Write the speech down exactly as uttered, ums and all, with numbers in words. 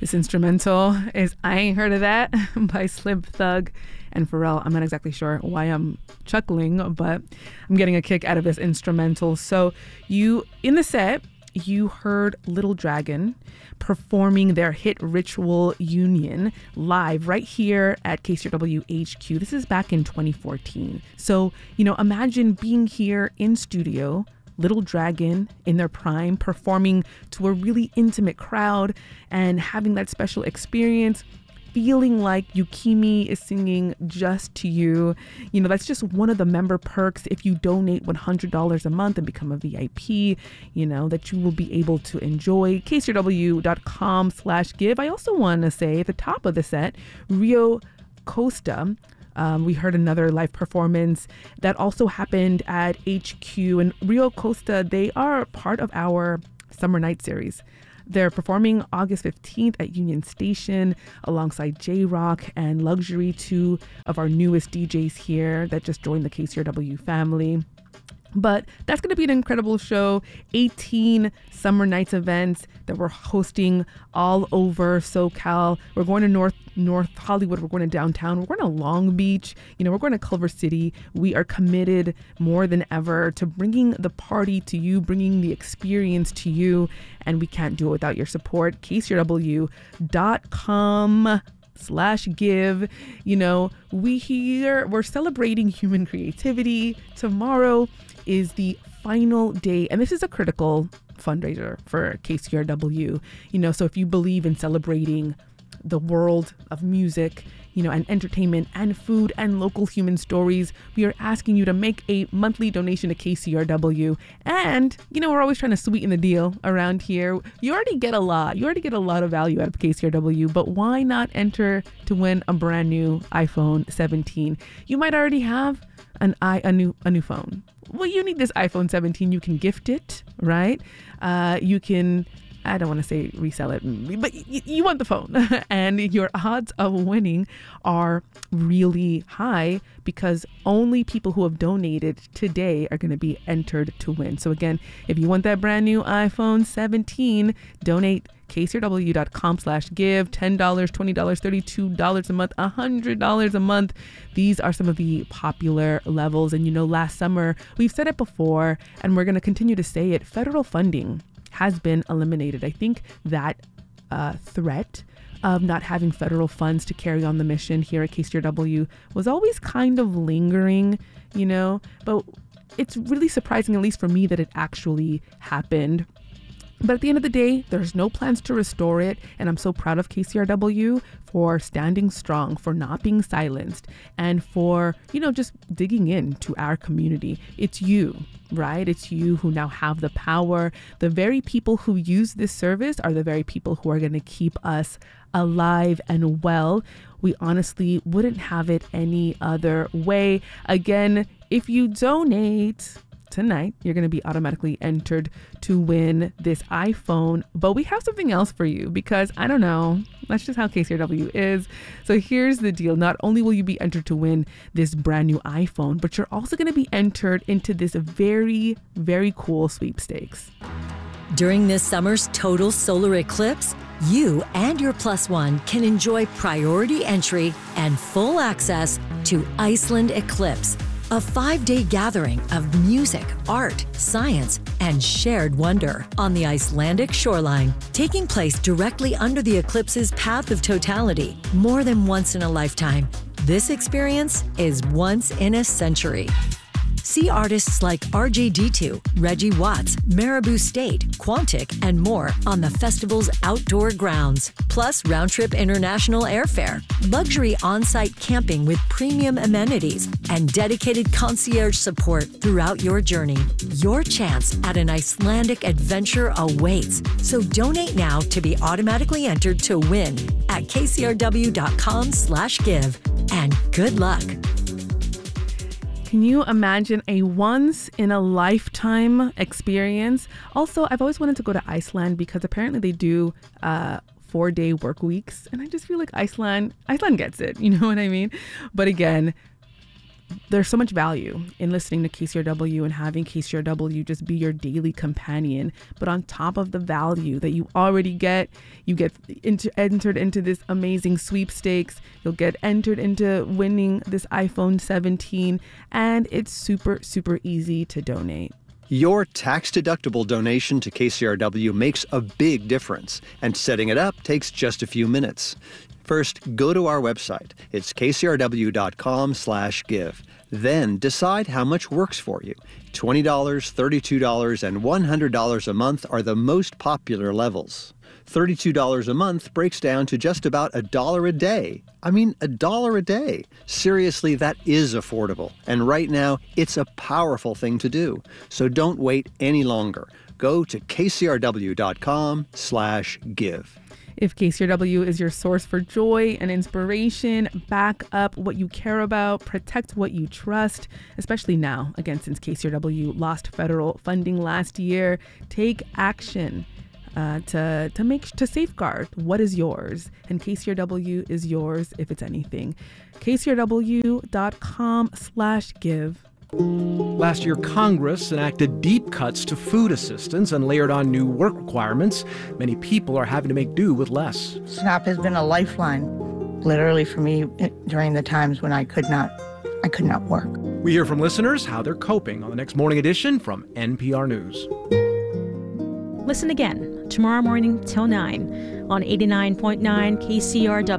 This instrumental is I Ain't Heard of That by Slim Thug and Pharrell. I'm not exactly sure why I'm chuckling, but I'm getting a kick out of this instrumental. So you, in the set, you heard Little Dragon performing their hit Ritual Union live right here at K C R W H Q. This is back in twenty fourteen. So, you know, imagine being here in studio, Little Dragon in their prime, performing to a really intimate crowd and having that special experience, feeling like Yukimi is singing just to you. You know, that's just one of the member perks. If you donate one hundred dollars a month and become a V I P, you know, that you will be able to enjoy. K C R W dot com slash give. I also want to say at the top of the set, Rio Costa, Um, we heard another live performance that also happened at H Q. And Rio Costa, they are part of our Summer Night series. They're performing August fifteenth at Union Station alongside J-Rock and Luxury, two of our newest D Js here that just joined the K C R W family. But that's going to be an incredible show. eighteen Summer Nights events that we're hosting all over SoCal. We're going to North North Hollywood. We're going to downtown. We're going to Long Beach. You know, we're going to Culver City. We are committed more than ever to bringing the party to you, bringing the experience to you. And we can't do it without your support. K C R W dot com slash give. You know, we here, we're celebrating human creativity. Tomorrow is the final day, and this is a critical fundraiser for K C R W. You know, so if you believe in celebrating the world of music, you know, and entertainment and food and local human stories, we are asking you to make a monthly donation to K C R W. And, you know, we're always trying to sweeten the deal around here. You already get a lot. You already get a lot of value out of K C R W, but why not enter to win a brand new iPhone seventeen? You might already have an i a new a new phone. Well, you need this iPhone seventeen. You can gift it, right? Uh, you can, I don't want to say resell it, but y- you want the phone. And your odds of winning are really high because only people who have donated today are going to be entered to win. So again, if you want that brand new iPhone seventeen, donate K C R W dot com slash give. ten dollars, twenty dollars, thirty-two dollars a month, one hundred dollars a month. These are some of the popular levels. And you know, last summer, we've said it before, and we're going to continue to say it, federal funding has been eliminated. I think that uh, threat of not having federal funds to carry on the mission here at K C R W was always kind of lingering, you know, but it's really surprising, at least for me, that it actually happened. But at the end of the day, there's no plans to restore it. And I'm so proud of K C R W for standing strong, for not being silenced, and for, you know, just digging into our community. It's you, right? It's you who now have the power. The very people who use this service are the very people who are going to keep us alive and well. We honestly wouldn't have it any other way. Again, if you donate tonight, you're going to be automatically entered to win this iPhone. But we have something else for you because, I don't know, that's just how K C R W is. So here's the deal. Not only will you be entered to win this brand new iPhone, but you're also going to be entered into this very, very cool sweepstakes. During this summer's total solar eclipse, you and your plus one can enjoy priority entry and full access to Iceland Eclipse, a five-day gathering of music, art, science, and shared wonder on the Icelandic shoreline, taking place directly under the eclipse's path of totality. More than once in a lifetime, this experience is once in a century. See artists like R J D two, Reggie Watts, Marabou State, Quantic, and more on the festival's outdoor grounds. Plus round-trip international airfare, luxury on-site camping with premium amenities, and dedicated concierge support throughout your journey. Your chance at an Icelandic adventure awaits. So donate now to be automatically entered to win at K C R W dot com slash give. And good luck. Can you imagine a once-in-a-lifetime experience? Also, I've always wanted to go to Iceland because apparently they do uh, four-day work weeks. And I just feel like Iceland, Iceland gets it. You know what I mean? But again, there's so much value in listening to K C R W and having K C R W just be your daily companion. But on top of the value that you already get, you get into, entered into this amazing sweepstakes. You'll get entered into winning this iPhone seventeen, and it's super, super easy to donate. Your tax-deductible donation to K C R W makes a big difference, and setting it up takes just a few minutes. First, go to our website. It's kcrw.com slash give. Then decide how much works for you. twenty dollars, thirty-two dollars, and one hundred dollars a month are the most popular levels. thirty-two dollars a month breaks down to just about a dollar a day. I mean, a dollar a day. Seriously, that is affordable. And right now, it's a powerful thing to do. So don't wait any longer. Go to kcrw.com slash give. If K C R W is your source for joy and inspiration, back up what you care about, protect what you trust, especially now, again, since K C R W lost federal funding last year. Take action uh, to to make to safeguard what is yours, and K C R W is yours if it's anything. kcrw.com slash give. Last year, Congress enacted deep cuts to food assistance and layered on new work requirements. Many people are having to make do with less. SNAP has been a lifeline, literally for me during the times when I could not, I could not work. We hear from listeners how they're coping on the next morning edition from N P R News. Listen again tomorrow morning till nine on eighty-nine point nine K C R W.